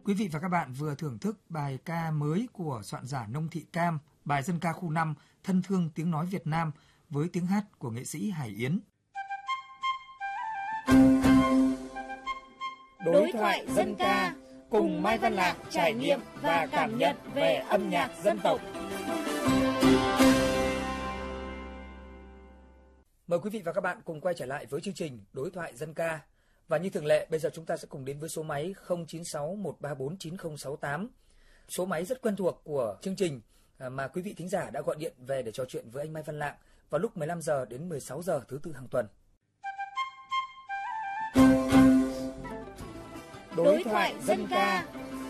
Quý vị và các bạn vừa thưởng thức bài ca mới của soạn giả Nông Thị Cam, bài dân ca khu 5 Thân thương tiếng nói Việt Nam với tiếng hát của nghệ sĩ Hải Yến. Đối thoại dân ca cùng Mai Văn Lạc trải nghiệm và cảm nhận về âm nhạc dân tộc. Mời quý vị và các bạn cùng quay trở lại với chương trình Đối thoại dân ca. Và như thường lệ, bây giờ chúng ta sẽ cùng đến với số máy 096 134 9068. Số máy rất quen thuộc của chương trình mà quý vị thính giả đã gọi điện về để trò chuyện với anh Mai Văn Lạng vào lúc 15 giờ đến 16 giờ thứ Tư hàng tuần. Đối thoại dân ca.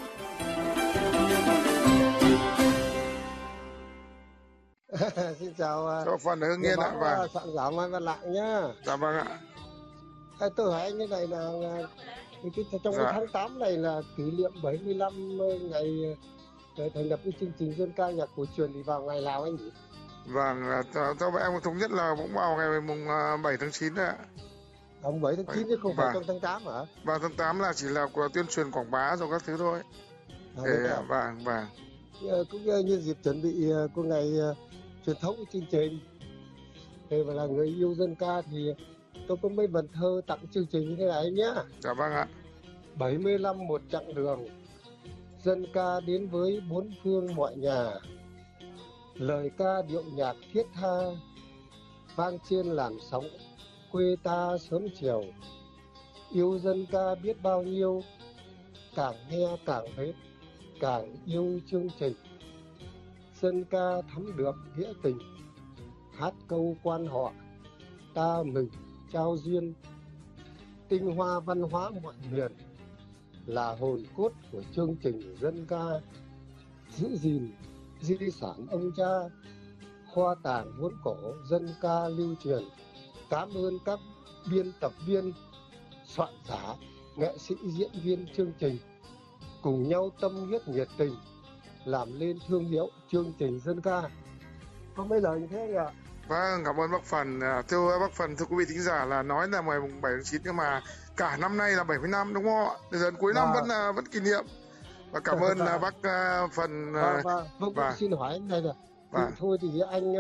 Xin chào Phần Hưng Yên ạ. Và soạn giả Mai Văn Lạng nhá. Dạ vâng ạ. Tôi hỏi anh cái này là trong cái tháng 8 này là kỷ niệm 75 ngày thành lập cái chương trình dân ca nhạc cổ truyền thì vào ngày nào anh nhỉ? Vâng, cho em thống nhất là cũng vào ngày mùng 7 tháng 9 đấy ạ. Mùng 7 tháng 9 chứ không phải trong tháng 8 hả? Vào tháng 8 là chỉ là của tuyên truyền quảng bá rồi các thứ thôi. Vâng. Cũng như dịp chuẩn bị của ngày truyền thống của chương trình. Và là người yêu dân ca thì tôi có mấy vần thơ tặng chương trình như thế này nhé. Dạ vâng ạ. 75 một chặng đường, dân ca đến với bốn phương mọi nhà. Lời ca điệu nhạc thiết tha, vang trên làn sóng quê ta sớm chiều. Yêu dân ca biết bao nhiêu, càng nghe càng hết, càng yêu chương trình. Dân ca thắm được nghĩa tình, hát câu quan họ, ta mừng trao duyên. Tinh hoa văn hóa mọi miền là hồn cốt của chương trình dân ca. Giữ gìn di sản ông cha, kho tàng vốn cổ dân ca lưu truyền. Cảm ơn các biên tập viên, soạn giả, nghệ sĩ diễn viên chương trình cùng nhau tâm huyết nhiệt tình làm lên thương hiệu chương trình dân ca. Có mấy lời như thế anh ạ? Vâng, cảm ơn bác Phần. Thưa bác Phần, thưa quý vị thính giả, là nói là ngày mùng 7 tháng 9 nhưng mà cả năm nay là 70 năm đúng không ạ? Đến giờ cuối năm vẫn kỷ niệm. Và cảm ơn bác Phần. Vâng, xin hỏi anh này là thôi thì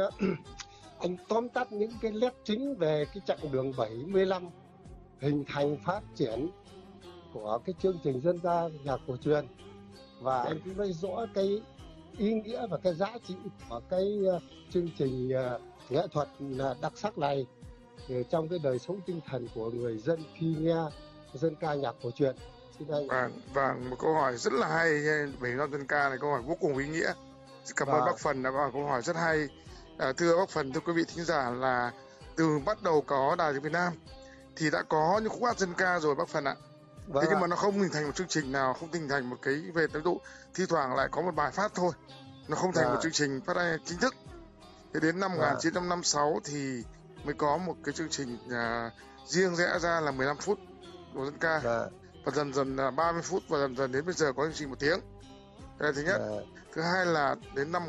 anh tóm tắt những cái nét chính về cái chặng đường 75 hình thành phát triển của cái chương trình dân ca nhạc cổ truyền, và anh cũng nói rõ cái ý nghĩa và cái giá trị của cái chương trình nghệ thuật đặc sắc này trong cái đời sống tinh thần của người dân khi nghe dân ca nhạc cổ truyền. Xin anh. Vâng, một câu hỏi rất là hay về dân ca này, câu hỏi vô cùng ý nghĩa. Cảm ơn bác Phần đã có câu hỏi rất hay. Thưa bác Phần, thưa quý vị thính giả, là từ bắt đầu có Đài Tiếng Việt Nam thì đã có những khúc hát dân ca rồi bác Phần ạ. Thế nhưng mà nó không hình thành một chương trình nào, không hình thành một cái về thái độ, thi thoảng lại có một bài phát thôi, nó không thành một chương trình phát thanh chính thức. Thế đến năm 1956 thì mới có một cái chương trình riêng rẽ ra là 15 phút của dân ca, và dần dần là 30 phút, và dần dần đến bây giờ có chương trình 1 tiếng. Đây là thứ nhất. Thứ hai là đến năm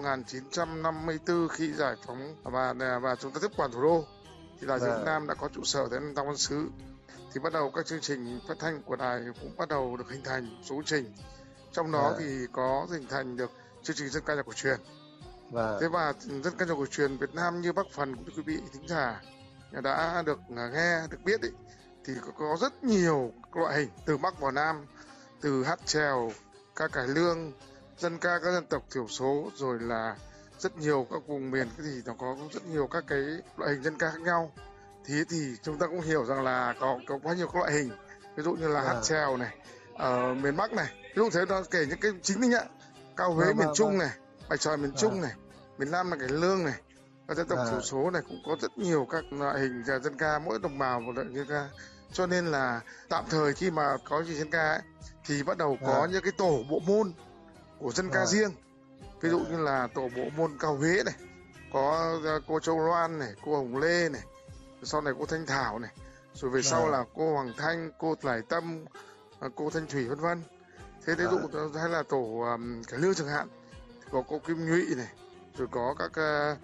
1954 khi giải phóng và chúng ta tiếp quản thủ đô thì Đài Tiếng Việt Nam đã có trụ sở tại Tam Văn Xứ, thì bắt đầu các chương trình phát thanh của đài cũng bắt đầu được hình thành một số chương trình. Trong đó thì có hình thành được chương trình dân ca nhạc cổ truyền. Thế và dân ca nhạc cổ truyền Việt Nam như bác Phần cũng như quý vị thính giả đã được nghe, được biết ấy, thì có rất nhiều loại hình từ Bắc vào Nam, từ hát chèo, ca cải lương, dân ca các dân tộc thiểu số, rồi là rất nhiều các vùng miền, cái gì nó có rất nhiều các cái loại hình dân ca khác nhau. Thì chúng ta cũng hiểu rằng là có quá nhiều các loại hình, ví dụ như là hát chèo này ở miền Bắc này, ví dụ thế, nó kể những cái chính mình ạ, cao Huế miền Trung này, bài tròi miền Trung này, miền Nam là cải lương này, các dân tộc thiểu số này, cũng có rất nhiều các loại hình dân ca, mỗi đồng bào một loại dân ca. Cho nên là tạm thời khi mà có chương trình dân ca ấy, thì bắt đầu có những cái tổ bộ môn của dân ca riêng, ví dụ như là tổ bộ môn cao Huế này, có cô Châu Loan này, cô Hồng Lê này, sau này cô Thanh Thảo này, rồi về sau là cô Hoàng Thanh, cô Lải Tâm, cô Thanh Thủy vân vân. Thế ví dụ hay là tổ cải lương chẳng hạn, có cô Kim Nhụy này, rồi có các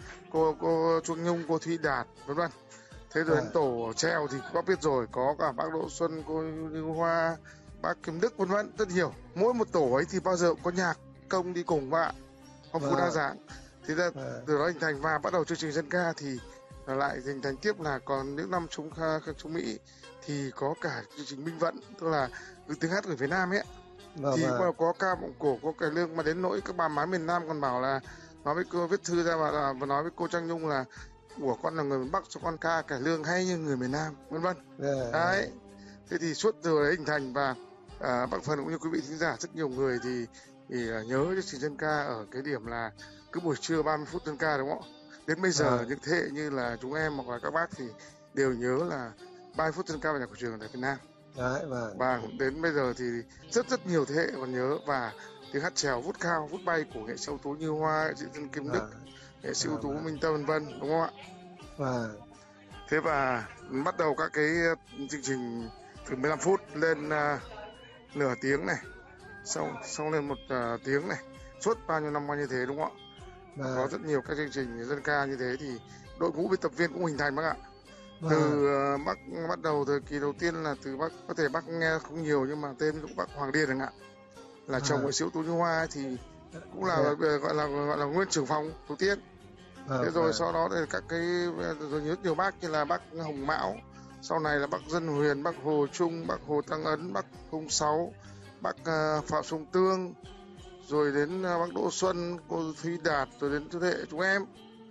cô Chuông Nhung, cô Thúy Đạt vân vân. Thế rồi đến tổ treo thì có biết rồi, có cả bác Đỗ Xuân, cô Như Hoa, bác Kim Đức vân vân, rất nhiều. Mỗi một tổ ấy thì bao giờ cũng có nhạc công đi cùng bạn, phong phú đa dạng. Thì ra từ đó hình thành và bắt đầu chương trình dân ca thì lại hình thành tiếp là còn những năm chống Mỹ thì có cả chương trình Minh Vận, tức là tiếng hát người Việt Nam ấy. Thì có ca vọng cổ, có cải lương, mà đến nỗi các bà má miền Nam còn bảo là nói với cô, viết thư ra và nói với cô Trang Nhung là của con là người miền Bắc cho con ca cải lương hay như người miền Nam, vân vân. Đấy. Thế thì suốt từ đấy hình thành và bác Phần cũng như quý vị thính giả rất nhiều người thì nhớ chương trình dân ca ở cái điểm là cứ buổi trưa 30 phút dân ca, đúng không ạ? Đến bây giờ những thế hệ như là chúng em hoặc là các bác thì đều nhớ là 30 phút dân ca và nhạc cổ truyền ở Việt Nam. Đấy, và đến bây giờ thì rất nhiều thế hệ còn nhớ, và tiếng hát chèo vút cao vút bay của nghệ sĩ ưu tú Như Hoa, nghệ sĩ Dân Kim Đức, nghệ sĩ ưu tú Minh Tâm vân vân, đúng không ạ? Thế và bắt đầu các cái chương trình từ 15 phút lên nửa tiếng này, xong lên 1 tiếng này, suốt bao nhiêu năm qua như thế, đúng không ạ? Có rất nhiều các chương trình dân ca như thế thì đội ngũ biên tập viên cũng hình thành bác ạ. Từ bác bắt đầu thời kỳ đầu tiên là từ bác, có thể bác nghe không nhiều nhưng mà tên cũng bác Hoàng Điền chẳng hạn, là chồng nghệ sĩ ưu tú Như Hoa thì cũng là gọi là nguyên trưởng phòng Tú Tiên. Thế rồi sau đó thì các cái rồi rất nhiều bác như là bác Hồng Mão, sau này là bác Dân Huyền, bác Hồ Trung, bác Hồ Tăng Ấn, bác Hùng Sáu, bác Phạm Xuân Tương, rồi đến bác Đỗ Xuân, cô Thúy Đạt, rồi đến thế hệ chúng em.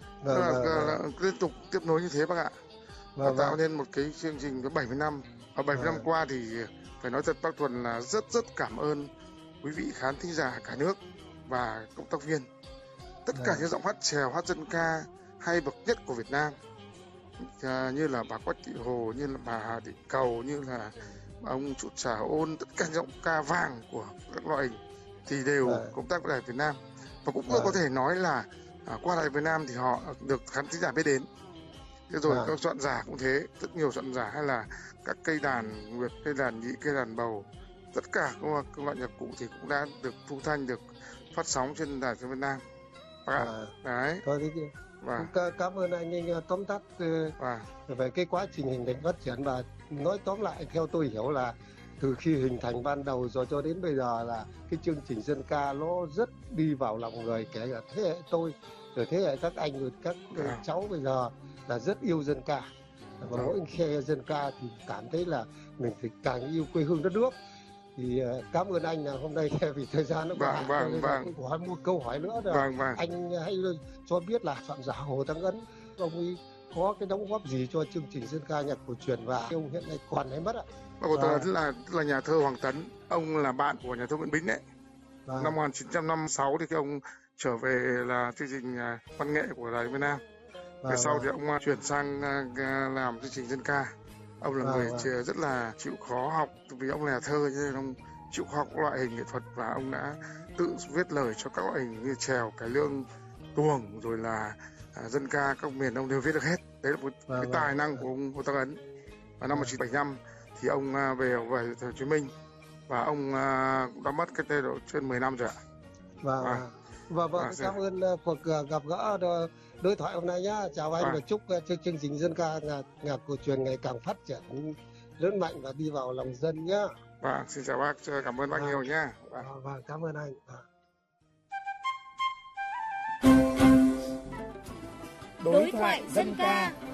Là liên tục tiếp nối như thế bác ạ. Và tạo nên một cái chương trình có 70 năm. Và 70 năm qua thì phải nói thật bác Thuần là rất cảm ơn quý vị khán thính giả cả nước và cộng tác viên. Tất cả những giọng hát chèo, hát dân ca hay bậc nhất của Việt Nam, như là bà Quách Thị Hồ, như là bà Hà Thị Cầu, như là ông Trụ Trà Ôn, tất cả giọng ca vàng của các loại hình thì đều công tác với Đài Việt Nam. Và cũng có thể nói là qua Đài Việt Nam thì họ được khán thính giả biết đến. Thế rồi các soạn giả cũng thế, rất nhiều soạn giả hay là các cây đàn nguyệt, cây đàn nhị, cây đàn bầu, tất cả các loại nhạc cụ thì cũng đã được thu thanh, được phát sóng trên Đài Việt Nam. Đấy. Thôi thế cảm ơn anh tóm tắt về cái quá trình hình thành phát triển, và nói tóm lại theo tôi hiểu là từ khi hình thành ban đầu rồi cho đến bây giờ là cái chương trình dân ca nó rất đi vào lòng người, kể cả thế hệ tôi rồi thế hệ các anh rồi các cháu bây giờ là rất yêu dân ca. Và mỗi khi dân ca thì cảm thấy là mình thì càng yêu quê hương đất nước. Thì cảm ơn anh là hôm nay vì thời gian nó có hạn, tôi hỏi một câu hỏi nữa là anh hãy cho biết là soạn giả Hồ Tăng Ấn, ông ấy có cái đóng góp gì cho chương trình dân ca nhạc cổ truyền và ông hiện nay còn hay mất ạ? Hồ Tăng Ấn là nhà thơ Hoàng Tấn, ông là bạn của nhà thơ Nguyễn Bính đấy. Năm 1956 thì cái ông trở về là chương trình văn nghệ của Đài Việt Nam. Về sau thì ông chuyển sang làm chương trình dân ca. Ông là người rất là chịu khó học, vì ông là thơ cho nên ông chịu học các loại hình nghệ thuật, và ông đã tự viết lời cho các loại hình như chèo, cải lương, tuồng, rồi là dân ca các miền ông đều viết được hết. Đấy là một cái tài năng của ông Hồ Tăng Ấn. Và năm 1975 thì ông về Hồ Chí Minh, và ông cũng đã mất cách đây độ trên 10 năm rồi ạ. Cảm ơn cuộc gặp gỡ đối thoại hôm nay nhá. Chào anh và chúc chương trình dân ca nhạc cổ truyền ngày càng phát triển lớn mạnh và đi vào lòng dân nhá. Xin chào bác, cảm ơn bác nhiều nhá. Cảm ơn anh. Đối thoại dân ca